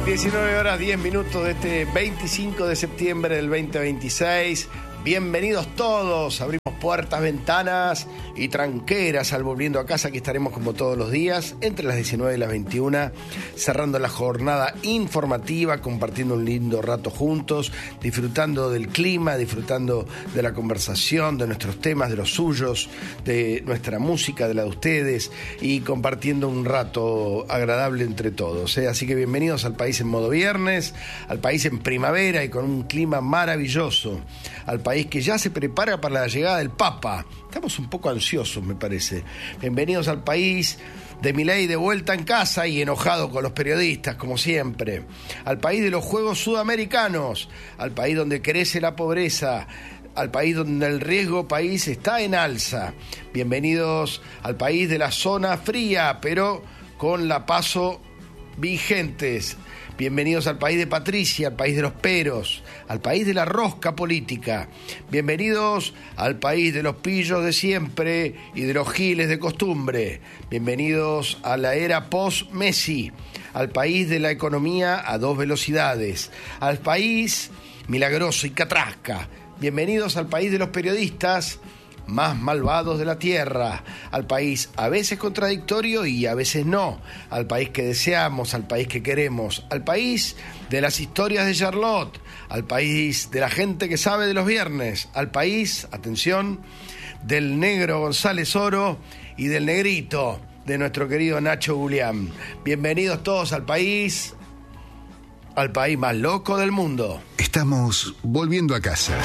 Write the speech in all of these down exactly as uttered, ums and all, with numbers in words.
diecinueve horas diez minutos de este veinticinco de septiembre del veinte veintiséis. Bienvenidos todos, abrimos puertas, ventanas y tranqueras al Volviendo a Casa. Aquí estaremos como todos los días, entre las diecinueve y las veintiuna, cerrando la jornada informativa, compartiendo un lindo rato juntos, disfrutando del clima, disfrutando de la conversación, de nuestros temas, de los suyos, de nuestra música, de la de ustedes, y compartiendo un rato agradable entre todos, ¿eh? Así que bienvenidos al país en modo viernes, al país en primavera y con un clima maravilloso, al país que ya se prepara para la llegada del Papa. Estamos un poco ansiosos, me parece. Bienvenidos al país de Milei de vuelta en casa y enojado con los periodistas, como siempre. Al país de los Juegos Sudamericanos, al país donde crece la pobreza, al país donde el riesgo país está en alza. Bienvenidos al país de la zona fría, pero con la PASO vigentes. Bienvenidos al país de Patricia, al país de los peros, al país de la rosca política. Bienvenidos al país de los pillos de siempre y de los giles de costumbre. Bienvenidos a la era post-Messi, al país de la economía a dos velocidades, al país milagroso y catrasca. Bienvenidos al país de los periodistas más malvados de la tierra, al país a veces contradictorio y a veces no, al país que deseamos, al país que queremos, al país de las historias de Charlotte, al país de la gente que sabe de los viernes, al país, atención, del negro González Oro y del negrito de nuestro querido Nacho Julián. Bienvenidos todos al país, al país más loco del mundo. Estamos volviendo a casa.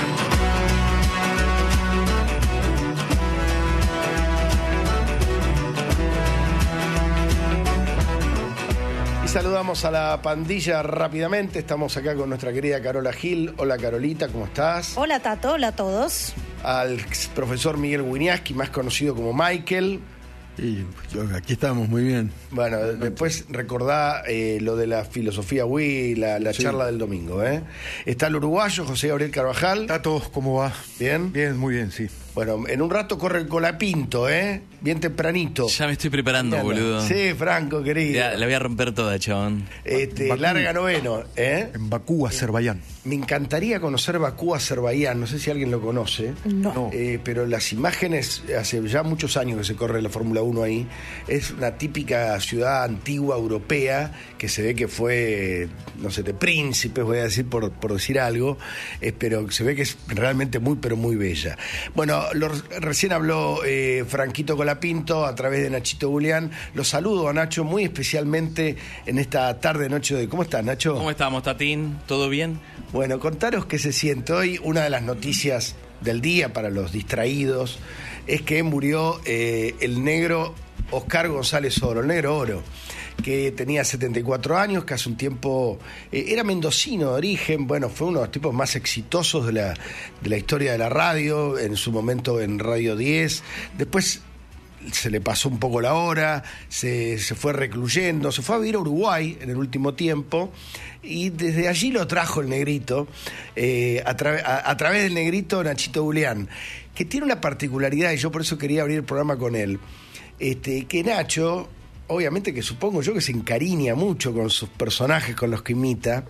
Saludamos a la pandilla rápidamente. Estamos acá con nuestra querida Carola Gil. Hola Carolita, ¿cómo estás? Hola Tato, hola a todos. Al profesor Miguel Wiñaski, más conocido como Michael. Y aquí estamos, muy bien. Bueno, después recordá eh, lo de la filosofía Wii, la, la sí. charla del domingo, ¿eh? Está el uruguayo José Gabriel Carvajal. Tato, ¿cómo va? ¿Bien? Bien, muy bien, sí. Bueno, en un rato corre el Colapinto, ¿eh? Bien tempranito. Ya me estoy preparando, Mirá, boludo. Sí, Franco, querido. Ya, la voy a romper toda, chabón. Este, larga noveno, ¿eh? En Bakú, Azerbaiyán. Me encantaría conocer Bakú, Azerbaiyán. No sé si alguien lo conoce. No. Eh, pero las imágenes, hace ya muchos años que se corre la Fórmula uno ahí. Es una típica ciudad antigua europea que se ve que fue, no sé, de príncipes, voy a decir por, por decir algo. Eh, pero se ve que es realmente muy, pero muy bella. Bueno, lo, recién habló eh, Franquito Colapinto a través de Nachito Julián. Los saludo a Nacho muy especialmente en esta tarde, noche de... ¿Cómo estás, Nacho? ¿Cómo estamos, Tatín? ¿Todo bien? Bueno, contaros qué se siente hoy. Una de las noticias del día para los distraídos es que murió eh, el negro Oscar González Oro, el negro Oro, que tenía setenta y cuatro años, que hace un tiempo eh, era mendocino de origen. Bueno, fue uno de los tipos más exitosos de la, de la historia de la radio, en su momento en Radio diez. Después se le pasó un poco la hora, se, se fue recluyendo, se fue a vivir a Uruguay en el último tiempo, y desde allí lo trajo el negrito, eh, a, tra- a, a través del negrito Nachito Julián, que tiene una particularidad, y yo por eso quería abrir el programa con él, este, que Nacho, obviamente que supongo yo que se encariña mucho con sus personajes, con los que imita,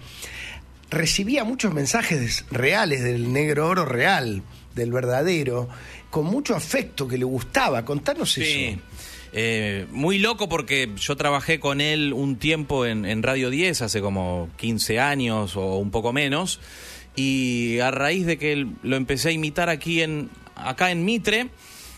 recibía muchos mensajes reales del negro Oro real, del verdadero, con mucho afecto, que le gustaba. Contanos sí. eso. Eh, muy loco porque yo trabajé con él un tiempo en, en Radio diez, hace como quince años o un poco menos, y a raíz de que él, lo empecé a imitar aquí en acá en Mitre,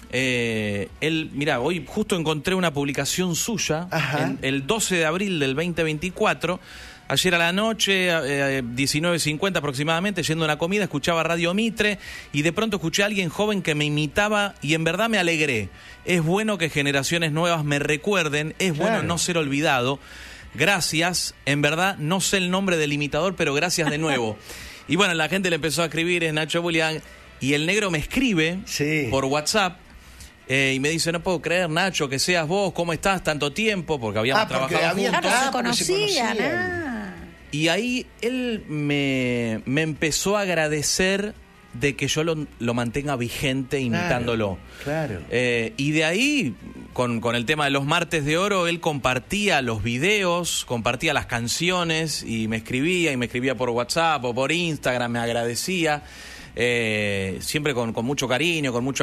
eh, él, mira, hoy justo encontré una publicación suya, en, el doce de abril del veinte veinticuatro. Ayer a la noche, eh, diecinueve cincuenta aproximadamente, yendo a una comida, escuchaba Radio Mitre y de pronto escuché a alguien joven que me imitaba y en verdad me alegré. Es bueno que generaciones nuevas me recuerden, es claro. bueno no ser olvidado. Gracias, en verdad no sé el nombre del imitador, pero gracias de nuevo. Y bueno, la gente le empezó a escribir, es Nacho Julián, y el negro me escribe sí. por WhatsApp. Eh, y me dice, no puedo creer, Nacho, que seas vos, ¿cómo estás? Tanto tiempo, porque habíamos ah, porque trabajado había, juntos. Claro, se conocían. Se conocían. Ah. Y ahí él me, me empezó a agradecer de que yo lo, lo mantenga vigente imitándolo. Claro. claro. Eh, y de ahí con, con el tema de los martes de oro, él compartía los videos, compartía las canciones y me escribía, y me escribía por WhatsApp o por Instagram, me agradecía, eh, siempre con, con mucho cariño, con mucho